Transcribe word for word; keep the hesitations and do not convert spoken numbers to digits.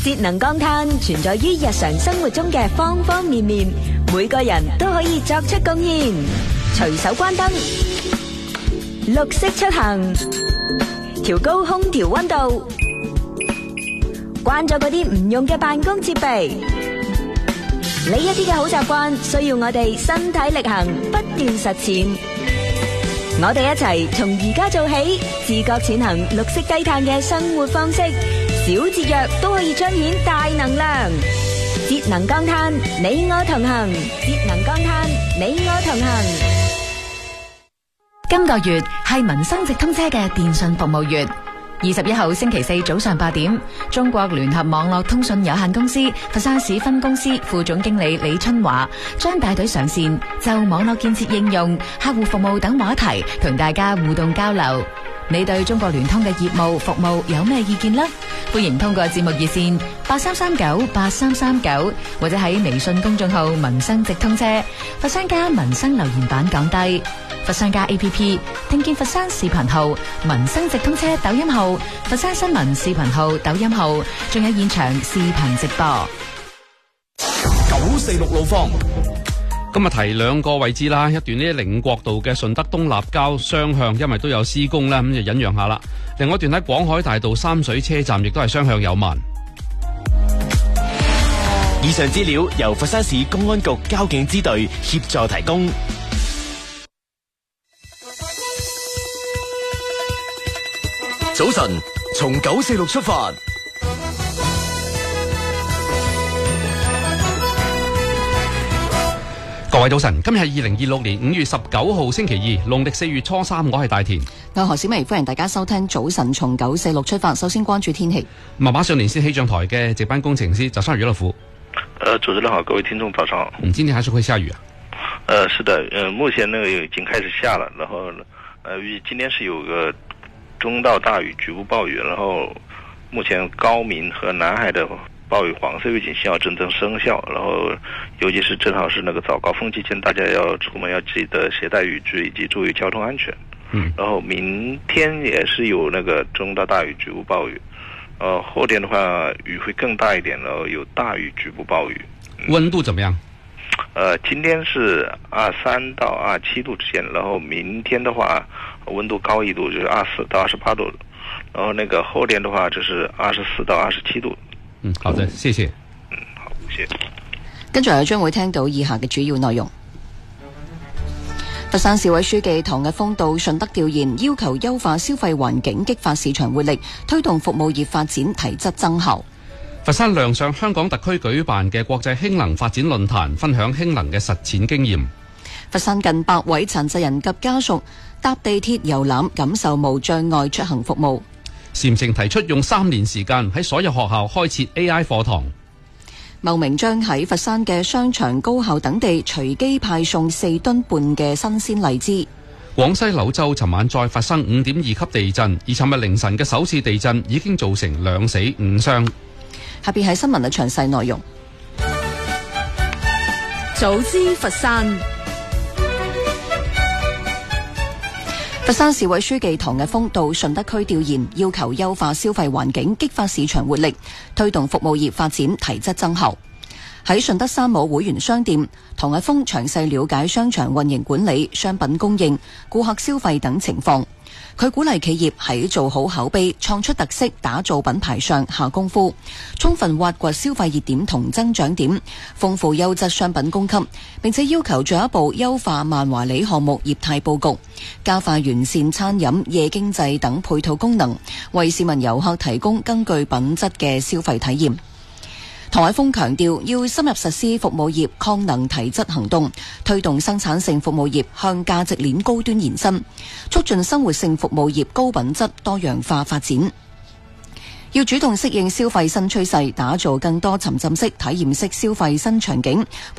節能降碳存在於日常生活中嘅方方面面，每個人都可以作出貢獻。隨手關燈，綠色出行，調高空調溫度，關咗嗰啲唔用嘅辦公設備。呢一啲嘅好習慣需要我哋身體力行，不斷實踐。我哋一齊從而家做起，自覺踐行綠色低碳嘅生活方式，小節約都可以彰顯大能量。節能降碳，你我同行；節能降碳，你我同行。 今個月係民生直通車嘅電信服務月。二十一號星期四早上八點，中國聯合網絡通訊有限公司佛山市分公司副總經理李春華將帶隊上線，就網絡建設應用、客戶服務等話題同大家互動交流。你對中國聯通嘅業務服務有咩意見呢？歡迎通過節目熱線八三三九八三三九，或者喺微信公眾號民生直通車佛山加民生留言板講低。佛山加 A P P 聽見佛山視頻號、民生直通車抖音號、佛山新聞視頻號抖音號，仲有現場視頻直播。 九四六路況。 今日提兩個位置啦，一段呢寧國道嘅順德東立交雙向，因為都有施工啦，咁就忍讓下啦。另外一段喺廣海大道三水車站，亦都係雙向有慢。 以上資料由佛山市公安局交警支隊協助提供。早晨，從九四六出發。 各位早晨，今日係二零二六年五月十九號星期二，農曆四月初三，我係大田。 我何小薇，歡迎大家收聽早晨從九四六出發。首先關注天氣。 咁啊，馬上連線氣象台嘅值班工程師早上於樂福。 呃，主持人好，各位聽眾早上好。 嗯，今天還是會下雨啊？ 呃，是的，呃，目前呢已經開始下了，然後呃，預計今天是有個中到大雨，局部暴雨，然後目前高明和南海的暴雨黃色預警信號正正生效，然後尤其是正好是那個早高峰期間，大家要出門要記得攜帶雨具以及注意交通安全。 嗯， 然後明天也是有那個中到大雨局部暴雨，呃，後天的話雨會更大一點，然後有大雨局部暴雨。 嗯、溫度怎麼樣？ 呃，今天是二三到二七度之間，然後明天的話溫度高一度，就是二四到二十八度，然後那個後天的話就是二十四到二十七度。 嗯，好的，謝謝。 嗯，好，謝謝。 跟住將會聽到以下嘅主要內容。佛山市委書記唐日峰到順德調研，要求優化消費環境，激發市場活力，推動服務業發展提質增效。 佛山亮相香港特區舉辦嘅國際氫能發展論壇，分享氫能嘅實踐經驗。 佛山近百位殘疾人及家屬搭地鐵遊覽，感受無障礙出行服務。 禪城提出用三年時間喺所有學校開設 A I 課堂。 茂名將喺佛山嘅商場、高校等地隨機派送四噸半嘅新鮮荔枝。 廣西柳州尋晚再發生五點二級地震，而尋日凌晨嘅首次地震已經造成兩死五傷。 下邊係新聞嘅詳細內容。 早知佛山。 佛山市委書記唐日峰到順德區調研，要求優化消費環境，激發市場活力，推動服務業發展提質增效。喺順德山姆會員商店，唐日峰詳細了解商場運營管理、商品供應、顧客消費等情況。佢鼓勵企業喺做好口碑、創出特色、打造品牌上下功夫，充分挖掘消費熱點同增長點，豐富優質商品供給，並且要求進一步優化萬華里項目業態佈局，加快完善餐飲、夜經濟等配套功能，為市民遊客提供更具品質嘅消費體驗。唐海峰強調，要深入實施服務業抗能提質行動，推動生產性服務業向價值鏈高端延伸，促進生活性服務業高品質多樣化發展。要主動適應消費新趨勢，打造更多沉浸式、體驗式消費新場景。